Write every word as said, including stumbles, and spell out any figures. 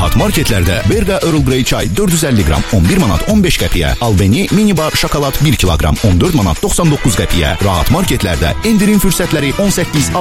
Rahat marketlərdə Berqa Earl Grey çay dörd yüz əlli qram on bir manat on beş qəpiyə, Albeni mini bar şokolad bir kiloqram on dörd manat doxsan doqquz qəpiyə. Rahat marketlərdə endirim fürsətləri on səkkiz